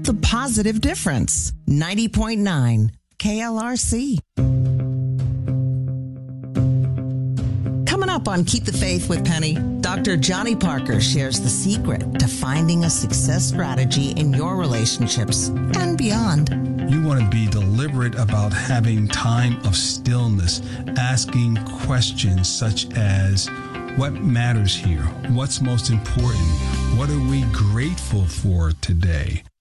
The positive difference. 90.9 KLRC. Coming up on Keep the Faith with Penny, Dr. Johnny Parker shares the secret to finding a success strategy in your relationships and beyond. You want to be deliberate about having time of stillness, asking questions such as, what matters here? What's most important? What are we grateful for today?